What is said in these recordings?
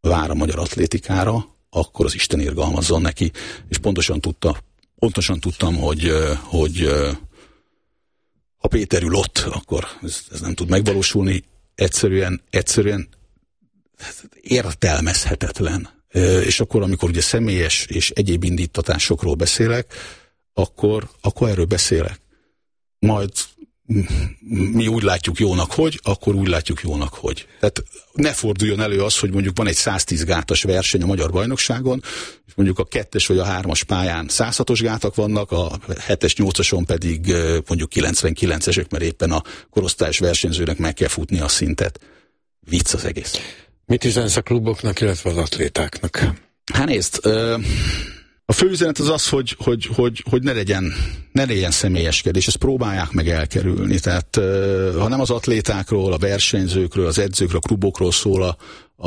vár a magyar atlétikára, akkor az Isten irgalmazzon neki, és pontosan tudtam, hogy ha Péter ül ott, akkor ez nem tud megvalósulni. Egyszerűen értelmezhetetlen. És akkor, amikor ugye személyes és egyéb indítatásokról beszélek, akkor erről beszélek. Majd mi úgy látjuk jónak, akkor úgy látjuk jónak, hogy. Tehát ne forduljon elő az, hogy mondjuk van egy 110 gátas verseny a magyar bajnokságon, és mondjuk a 2-es vagy a 3-as pályán 106-os gátak vannak, a 7-es, 8-ason pedig mondjuk 99-esek, mert éppen a korosztályos versenyzőnek meg kell futni a szintet. Vicc az egész. Mit üzensz a kluboknak, illetve az atlétáknak? Hát nézd, a fő üzenet az, hogy ne legyen személyeskedés, ezt próbálják meg elkerülni. Tehát ha nem az atlétákról, a versenyzőkről, az edzőkről, a klubokról szól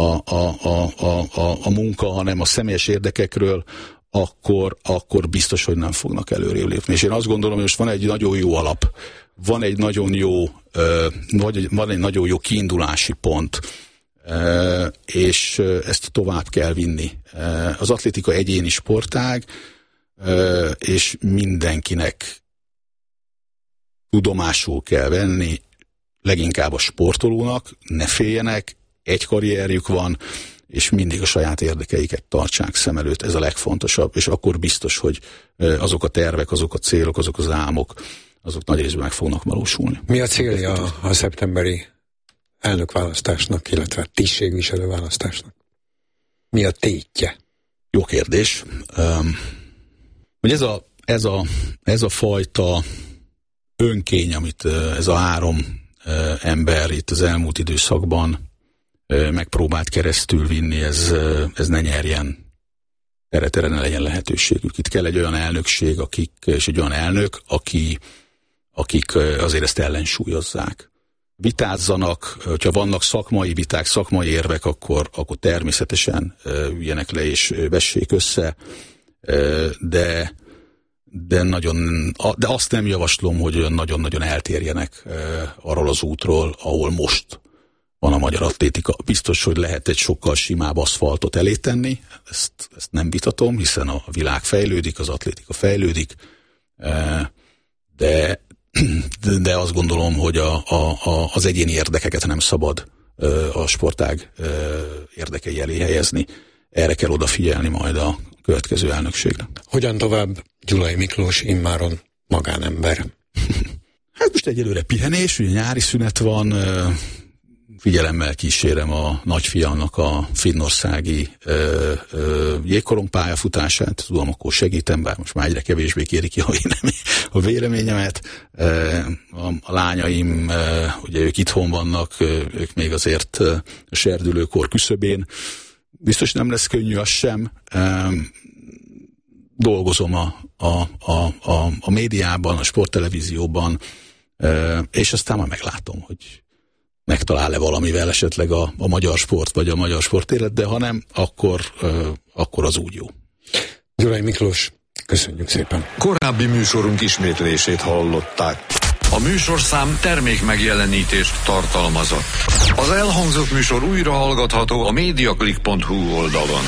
a munka, hanem a személyes érdekekről, akkor biztos, hogy nem fognak előrébb lépni. És én azt gondolom, hogy most van egy nagyon jó alap, van egy nagyon jó kiindulási pont, és ezt tovább kell vinni. Az atlétika egyéni sportág, és mindenkinek tudomásul kell venni, leginkább a sportolónak, ne féljenek, egy karrierjük van, és mindig a saját érdekeiket tartsák szem előtt, ez a legfontosabb, és akkor biztos, hogy azok a tervek, azok a célok, azok az álmok, azok nagy részben meg fognak valósulni. Mi a célja a szeptemberi elnökválasztásnak, illetve tisztségviselő választásnak? Mi a tétje? Jó kérdés. Hogy ez a fajta önkény, amit ez a 3 ember itt az elmúlt időszakban megpróbált keresztül vinni, ez ne nyerjen erre ne legyen lehetőségük. Itt kell egy olyan elnökség, és egy olyan elnök, akik azért ezt ellensúlyozzák. Vitázzanak, hogyha vannak szakmai viták, szakmai érvek, akkor természetesen üljenek le és vessék össze, de azt nem javaslom, hogy olyan nagyon-nagyon eltérjenek arról az útról, ahol most van a magyar atlétika. Biztos, hogy lehet egy sokkal simább aszfaltot elé tenni, ezt nem vitatom, hiszen a világ fejlődik, az atlétika fejlődik, de azt gondolom, hogy az egyéni érdekeket nem szabad a sportág érdekei elé helyezni. Erre kell odafigyelni majd a következő elnökségre. Hogyan tovább Gyulai Miklós immáron magánember? Hát most egyelőre pihenés, ugye nyári szünet van, figyelemmel kísérem a nagyfiamnak a finnországi jégkorong pályafutását, tudom, akkor segítem, bár most már egyre kevésbé kéri ki a véleményemet. A lányaim, ugye ők itthon vannak, ők még azért a serdülőkor küszöbén. Biztos nem lesz könnyű az sem. Dolgozom a médiában, a sporttelevízióban, és aztán majd meglátom, hogy megtalál-e valamivel esetleg a magyar sport, vagy a magyar sportélet, de ha nem, akkor az úgy jó. Gyulai Miklós, köszönjük szépen. Korábbi műsorunk ismétlését hallották. A műsorszám termék megjelenítést tartalmazott. Az elhangzott műsor újra hallgatható a mediaclick.hu oldalon.